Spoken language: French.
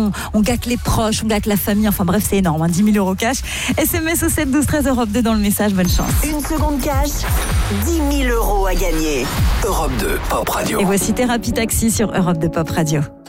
on gâte les proches, on gâte la famille. Enfin bref, c'est énorme, 10 000 euros cash. SMS au 7 12 13 Europe 2 dans le message. Bonne chance. Une seconde cash, 10 000 euros à gagner. Europe 2 Pop Radio. Et voici Thérapie Taxi sur Europe 2 Pop Radio.